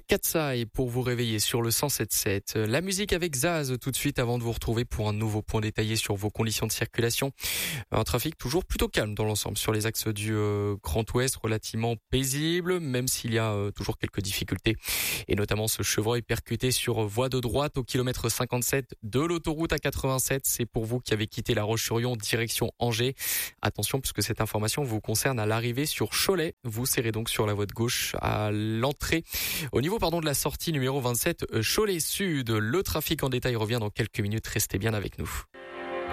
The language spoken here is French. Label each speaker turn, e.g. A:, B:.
A: Katsai pour vous réveiller sur le 107.7. La musique avec Zaz tout de suite avant de vous retrouver pour un nouveau point détaillé sur vos conditions de circulation. Un trafic toujours plutôt calme dans l'ensemble sur les axes du Grand Ouest, relativement paisible, même s'il y a toujours quelques difficultés. Et notamment ce chevreuil percuté sur voie de droite au kilomètre 57 de l'autoroute A87. C'est pour vous qui avez quitté La Roche-sur-Yon direction Angers. Attention puisque cette information vous concerne à l'arrivée sur Cholet. Vous serrez donc sur la voie de gauche à l'entrée. Au niveau de la sortie numéro 27 Cholet Sud. Le trafic en détail revient dans quelques minutes. Restez bien avec nous.